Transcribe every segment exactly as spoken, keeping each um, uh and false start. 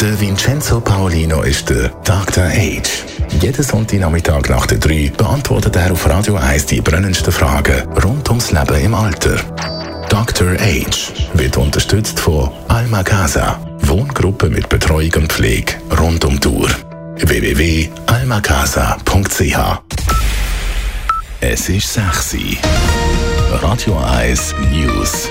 Der Vincenzo Paolino ist der Doktor Age. Jeden Sonntagnachmittag nach der drei beantwortet er auf Radio eins die brennendsten Fragen rund ums Leben im Alter. Doktor Age wird unterstützt von Alma Casa, Wohngruppe mit Betreuung und Pflege rund um die Uhr. w w w punkt alma casa punkt c h. Es ist sechs Uhr. Radio eins News.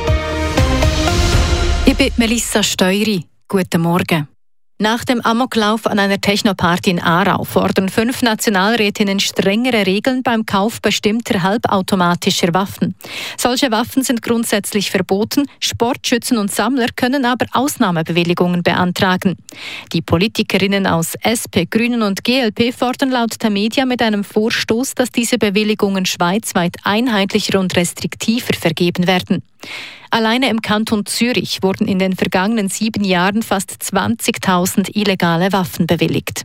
Ich bin Melissa Steury. Guten Morgen. Nach dem Amoklauf an einer Technoparty in Aarau fordern fünf Nationalrätinnen strengere Regeln beim Kauf bestimmter halbautomatischer Waffen. Solche Waffen sind grundsätzlich verboten, Sportschützen und Sammler können aber Ausnahmebewilligungen beantragen. Die Politikerinnen aus S P, Grünen und G L P fordern laut der Media mit einem Vorstoß, dass diese Bewilligungen schweizweit einheitlicher und restriktiver vergeben werden. Alleine im Kanton Zürich wurden in den vergangenen sieben Jahren fast zwanzigtausend illegale Waffen bewilligt.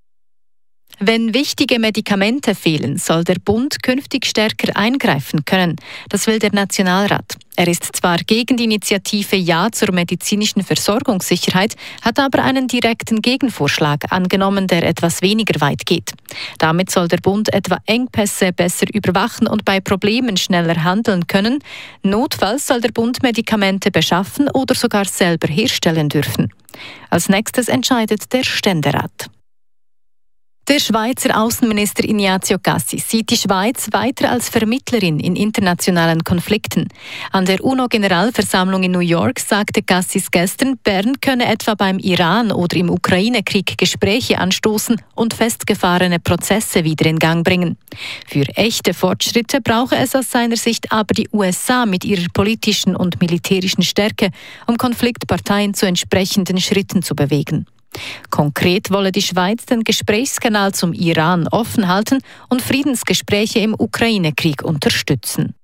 Wenn wichtige Medikamente fehlen, soll der Bund künftig stärker eingreifen können. Das will der Nationalrat. Er ist zwar gegen die Initiative Ja zur medizinischen Versorgungssicherheit, hat aber einen direkten Gegenvorschlag angenommen, der etwas weniger weit geht. Damit soll der Bund etwa Engpässe besser überwachen und bei Problemen schneller handeln können. Notfalls soll der Bund Medikamente beschaffen oder sogar selber herstellen dürfen. Als nächstes entscheidet der Ständerat. Der Schweizer Außenminister Ignazio Cassis sieht die Schweiz weiter als Vermittlerin in internationalen Konflikten. An der UNO-Generalversammlung in New York sagte Cassis gestern, Bern könne etwa beim Iran oder im Ukraine-Krieg Gespräche anstoßen und festgefahrene Prozesse wieder in Gang bringen. Für echte Fortschritte brauche es aus seiner Sicht aber die U S A mit ihrer politischen und militärischen Stärke, um Konfliktparteien zu entsprechenden Schritten zu bewegen. Konkret wolle die Schweiz den Gesprächskanal zum Iran offen halten und Friedensgespräche im Ukraine-Krieg unterstützen.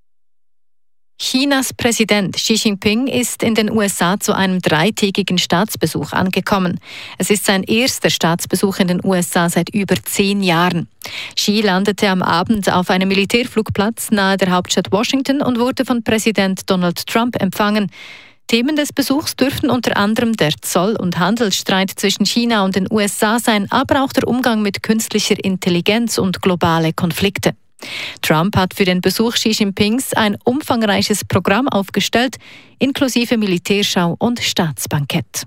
Chinas Präsident Xi Jinping ist in den U S A zu einem dreitägigen Staatsbesuch angekommen. Es ist sein erster Staatsbesuch in den U S A seit über zehn Jahren. Xi landete am Abend auf einem Militärflugplatz nahe der Hauptstadt Washington und wurde von Präsident Donald Trump empfangen. Themen des Besuchs dürften unter anderem der Zoll- und Handelsstreit zwischen China und den U S A sein, aber auch der Umgang mit künstlicher Intelligenz und globale Konflikte. Trump hat für den Besuch Xi Jinpings ein umfangreiches Programm aufgestellt, inklusive Militärschau und Staatsbankett.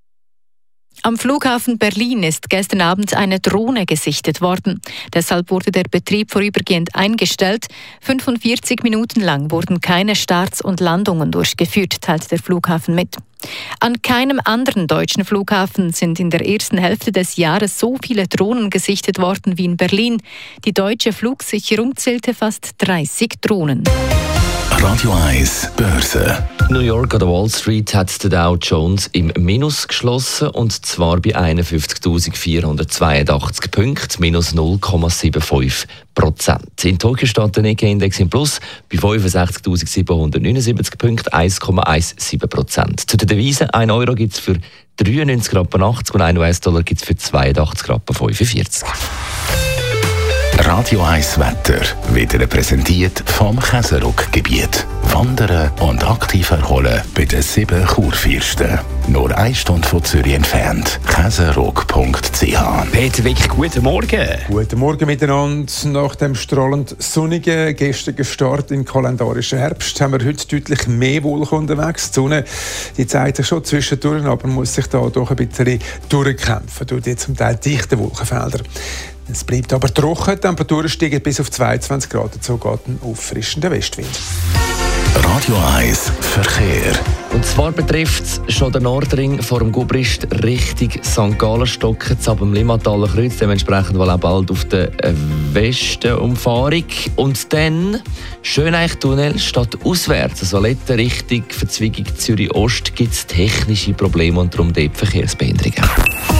Am Flughafen Berlin ist gestern Abend eine Drohne gesichtet worden. Deshalb wurde der Betrieb vorübergehend eingestellt. fünfundvierzig Minuten lang wurden keine Starts und Landungen durchgeführt, teilt der Flughafen mit. An keinem anderen deutschen Flughafen sind in der ersten Hälfte des Jahres so viele Drohnen gesichtet worden wie in Berlin. Die deutsche Flugsicherung zählte fast dreißig Drohnen. Radio eins Börse. New York an der Wall Street hat der Dow Jones im Minus geschlossen, und zwar bei einundfünfzigtausendvierhundertzweiundachtzig Punkten, minus null Komma fünfundsiebzig Prozent. In Tokio steht der Nikkei-Index im Plus bei fünfundsechzigtausendsiebenhundertneunundsiebzig Punkten, eins Komma siebzehn Prozent. Zu den Devisen, ein Euro gibt es für dreiundneunzig Rappen achtzig und ein U S-Dollar gibt es für zweiundachtzig Rappen fünfundvierzig. Radio eins Wetter wird Ihnen präsentiert vom Käseruck-Gebiet. Wandern und aktiv erholen bei den sieben Kurfürsten. Nur eine Stunde von Zürich entfernt. käseruck punkt c h. Peter Wick, guten Morgen. Guten Morgen miteinander. Nach dem strahlend sonnigen gestrigen Start in den kalendarischen Herbst haben wir heute deutlich mehr Wolken unterwegs. Die Sonne die zeigt sich schon zwischendurch, aber muss sich da doch ein bisschen durchkämpfen durch die zum Teil dichten Wolkenfelder. Es bleibt aber trocken, die Temperaturen steigen bis auf zweiundzwanzig Grad, dazu geht ein auffrischender Westwind. Radio eins Verkehr. Und zwar betrifft es schon den Nordring vor dem Gubrist Richtung Sankt Gallen stocken, ab dem Limmataler Kreuz, dementsprechend wohl auch bald auf der Westenumfahrung. Und dann Schöneich-Tunnel statt auswärts, also Letten Richtung Verzweigung Zürich-Ost, gibt es technische Probleme und darum dort Verkehrsbehinderungen.